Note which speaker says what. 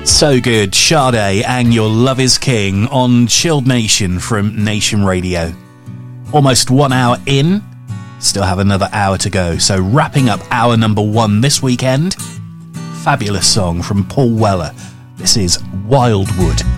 Speaker 1: So good, Sade and Your Love Is King on Chilled Nation from Nation Radio. Almost 1 hour in, still have another hour to go, so wrapping up hour number 1 this weekend. Fabulous song from Paul Weller. This is Wildwood.